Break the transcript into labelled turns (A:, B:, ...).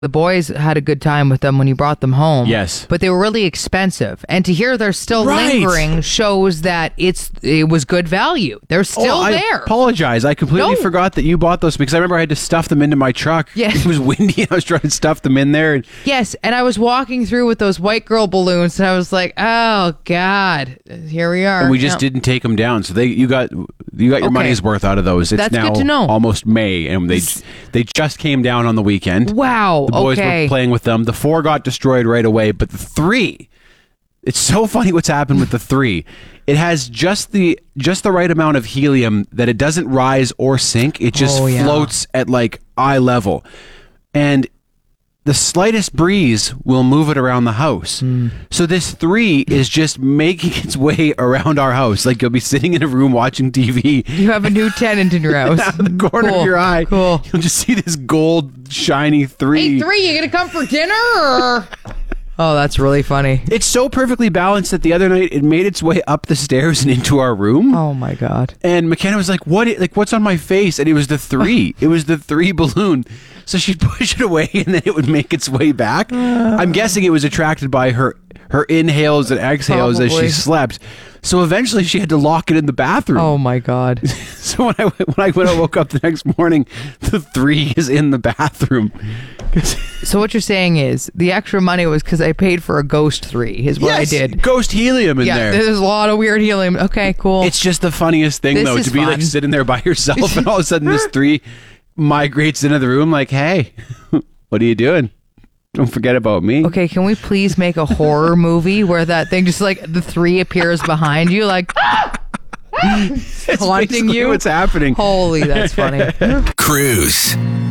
A: The boys had a good time with them when you brought them home.
B: Yes.
A: But they were really expensive. And to hear they're still lingering shows that it was good value. They're still there.
B: I apologize. I completely forgot that you bought those because I remember I had to stuff them into my truck.
A: Yes.
B: It was windy and I was trying to stuff them in there.
A: Yes, and I was walking through with those white girl balloons and I was like, oh, God, here we are.
B: And we just didn't take them down. So you got your money's worth out of those. It's
A: That's
B: now
A: good to know.
B: Almost May, and they just came down on the weekend.
A: Wow.
B: The boys were playing with them. The 4 got destroyed right away, but the 3, it's so funny what's happened with the 3. It has just the right amount of helium that it doesn't rise or sink. It just floats at like eye level. And the slightest breeze will move it around the house. So this 3 is just making its way around our house. Like you'll be sitting in a room watching TV.
A: You have a new tenant in your house.
B: Out of the corner of your eye, you'll just see this gold shiny 3.
A: Hey, 3, you gonna come for dinner? Or? Oh, that's really funny.
B: It's so perfectly balanced that the other night it made its way up the stairs and into our room.
A: Oh my God.
B: And McKenna was like, what's on my face? And it was the 3. It was the 3 balloon. So she'd push it away and then it would make its way back. I'm guessing it was attracted by her inhales and exhales as she slept. So eventually she had to lock it in the bathroom.
A: Oh my God.
B: So when I woke up the next morning, the 3 is in the bathroom.
A: So what you're saying is the extra money was because I paid for a ghost 3 is what I did.
B: Ghost helium in there.
A: There's a lot of weird helium. Okay, cool.
B: It's just the funniest thing though, to be like sitting there by yourself and all of a sudden this 3 migrates into the room like, hey, what are you doing? Don't forget about me.
A: Okay, can we please make a horror movie where that thing just like the 3 appears behind you like
B: haunting
A: you?
B: What's happening?
A: Holy, that's funny.
C: Cruise.